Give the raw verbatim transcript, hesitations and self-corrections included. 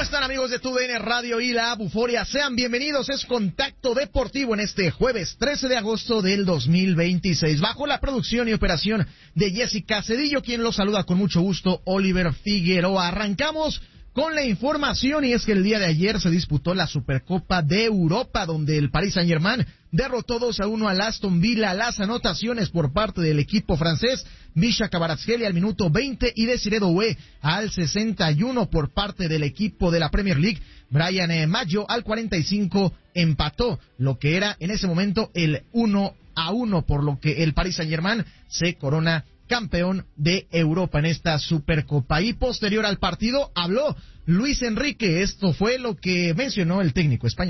están, amigos de T U D N Radio y la Buforia? Sean bienvenidos, es Contacto Deportivo en este jueves trece de agosto del dos mil veintiséis. Bajo la producción y operación de Jessica Cedillo, quien los saluda con mucho gusto, Oliver Figueroa. Arrancamos con la información, y es que el día de ayer se disputó la Supercopa de Europa, donde el Paris Saint-Germain derrotó dos a uno al Aston Villa. Las anotaciones por parte del equipo francés: Misha Kvaratskhelia al minuto veinte y Desiree Doué al sesenta y uno. Por parte del equipo de la Premier League, Brian eh, Maggio al cuarenta y cinco empató lo que era en ese momento el uno a uno, por lo que el Paris Saint-Germain se corona campeón de Europa en esta Supercopa. Y posterior al partido habló Luis Enrique. Esto fue lo que mencionó el técnico español.